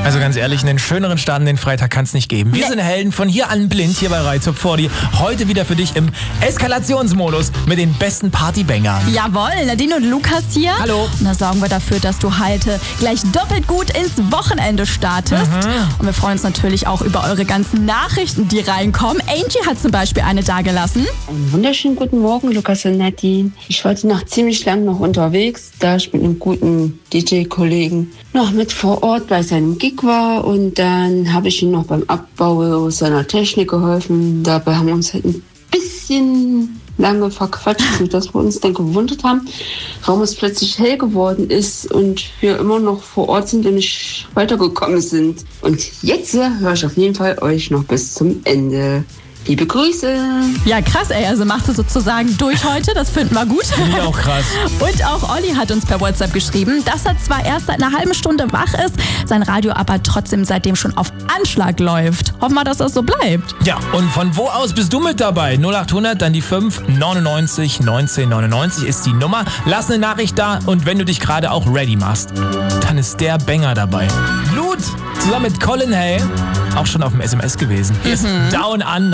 Also ganz ehrlich, einen schöneren Start in den Freitag kann es nicht geben. Wir sind Helden von hier an blind, hier bei Reizop 40. Heute wieder für dich im Eskalationsmodus mit den besten Partybangern. Jawohl, Nadine und Lukas hier. Hallo. Und da sorgen wir dafür, dass du heute gleich doppelt gut ins Wochenende startest. Und wir freuen uns natürlich auch über eure ganzen Nachrichten, die reinkommen. Angie hat zum Beispiel eine dagelassen. Einen wunderschönen guten Morgen, Lukas und Nadine. Ich war heute Nacht ziemlich lang noch unterwegs, da ich mit einem guten DJ-Kollegen noch mit vor Ort bei seinem Gig war. Und dann habe ich ihm noch beim Abbau seiner Technik geholfen. Dabei haben wir uns halt ein bisschen lange verquatscht, sodass wir uns dann gewundert haben, warum es plötzlich hell geworden ist und wir immer noch vor Ort sind und nicht weitergekommen sind. Und jetzt höre ich auf jeden Fall euch noch bis zum Ende. Liebe Grüße. Ja, krass, ey. Also macht es sozusagen durch heute. Das finden wir gut. Finde ich auch krass. Und auch Olli hat uns per WhatsApp geschrieben, dass er zwar erst seit einer halben Stunde wach ist, sein Radio aber trotzdem seitdem schon auf Anschlag läuft. Hoffen wir, dass das so bleibt. Ja, und von wo aus bist du mit dabei? 0800, dann die 5, 99 19 99 ist die Nummer. Lass eine Nachricht da und wenn du dich gerade auch ready machst, dann ist der Banger dabei. Blut zusammen mit Colin Hay, auch schon auf dem SMS gewesen. Hier ist Down Under.